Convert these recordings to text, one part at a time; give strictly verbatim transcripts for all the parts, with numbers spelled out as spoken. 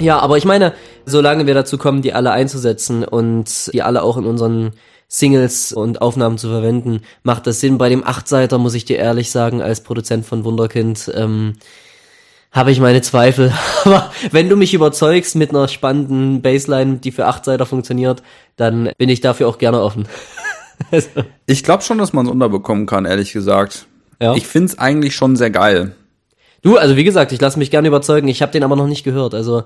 Ja, aber ich meine, solange wir dazu kommen, die alle einzusetzen und die alle auch in unseren Singles und Aufnahmen zu verwenden, macht das Sinn. Bei dem Achtseiter, muss ich dir ehrlich sagen, als Produzent von Wunderkind, ähm, habe ich meine Zweifel. Aber wenn du mich überzeugst mit einer spannenden Bassline, die für Achtseiter funktioniert, dann bin ich dafür auch gerne offen. Also. Ich glaube schon, dass man es unterbekommen kann, ehrlich gesagt. Ja. Ich find's eigentlich schon sehr geil. Du, also wie gesagt, ich lasse mich gerne überzeugen. Ich habe den aber noch nicht gehört. Also,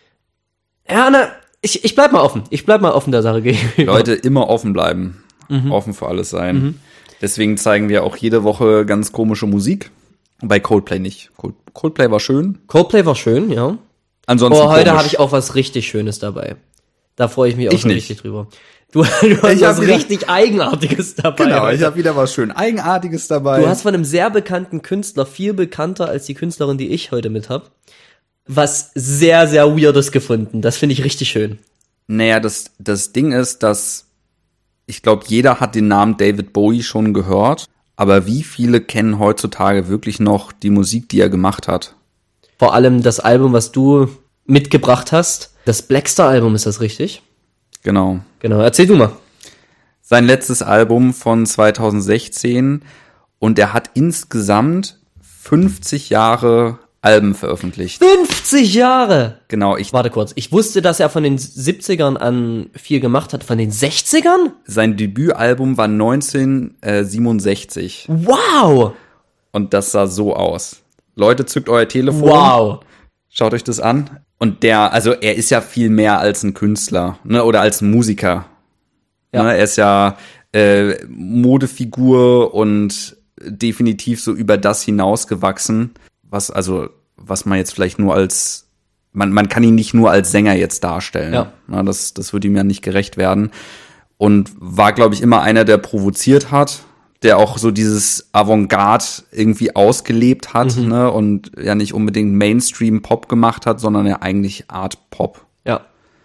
ja, na, ich, ich bleib mal offen. Ich bleib mal offen der Sache gegenüber. Leute, immer offen bleiben. Mhm. Offen für alles sein. Mhm. Deswegen zeigen wir auch jede Woche ganz komische Musik. Bei Coldplay nicht. Cold, Coldplay war schön. Coldplay war schön, ja. Ansonsten oh, heute habe ich auch was richtig Schönes dabei. Da freue ich mich auch ich schon nicht. richtig drüber. Du, du hast ich was wieder, richtig Eigenartiges dabei. Genau, heute. ich habe wieder was schön Eigenartiges dabei. Du hast von einem sehr bekannten Künstler, viel bekannter als die Künstlerin, die ich heute mit hab, was sehr, sehr Weirdes gefunden. Das finde ich richtig schön. Naja, das, das Ding ist, dass ich glaube, jeder hat den Namen David Bowie schon gehört, aber wie viele kennen heutzutage wirklich noch die Musik, die er gemacht hat? Vor allem das Album, was du mitgebracht hast. Das Blackstar-Album, ist das richtig? Genau. Genau, erzähl du mal. Sein letztes Album von zwanzig sechzehn und er hat insgesamt fünfzig Jahre Alben veröffentlicht. fünfzig Jahre? Genau. Ich Warte kurz, ich wusste, dass er von den siebzigern an viel gemacht hat. Von den sechzigern? Sein Debütalbum war neunzehnhundertsiebenundsechzig. Wow! Und das sah so aus. Leute, zückt euer Telefon. Wow! Schaut euch das an. Und der, also er ist ja viel mehr als ein Künstler, ne, oder als ein Musiker. Ja. Ne, er ist ja äh, Modefigur und definitiv so über das hinausgewachsen, was also was man jetzt vielleicht nur als man man kann ihn nicht nur als Sänger jetzt darstellen. Ja. Ne, das das würde ihm ja nicht gerecht werden. Und war, glaube ich, immer einer, der provoziert hat, der auch so dieses Avantgarde irgendwie ausgelebt hat, mhm. ne, und ja nicht unbedingt Mainstream-Pop gemacht hat, sondern ja eigentlich Art-Pop. Ja.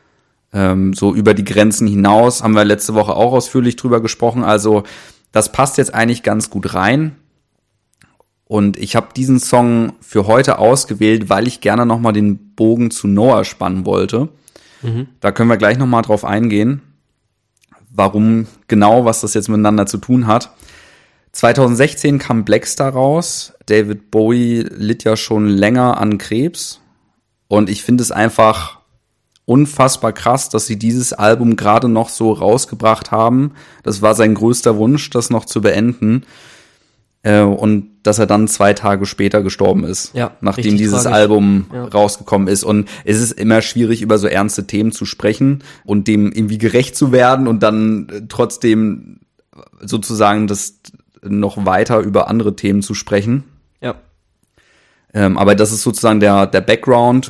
Ähm, so über die Grenzen hinaus, haben wir letzte Woche auch ausführlich drüber gesprochen, also das passt jetzt eigentlich ganz gut rein. Und ich habe diesen Song für heute ausgewählt, weil ich gerne nochmal den Bogen zu Noah spannen wollte. Mhm. Da können wir gleich nochmal drauf eingehen, warum genau, was das jetzt miteinander zu tun hat. zwanzig sechzehn kam Blackstar raus. David Bowie litt ja schon länger an Krebs. Und ich finde es einfach unfassbar krass, dass sie dieses Album gerade noch so rausgebracht haben. Das war sein größter Wunsch, das noch zu beenden. Äh, und dass er dann zwei Tage später gestorben ist, ja, nachdem dieses tragisch. Album ja. rausgekommen ist. Und es ist immer schwierig, über so ernste Themen zu sprechen und dem irgendwie gerecht zu werden und dann trotzdem sozusagen das noch weiter über andere Themen zu sprechen. Ja. Ähm, aber das ist sozusagen der der Background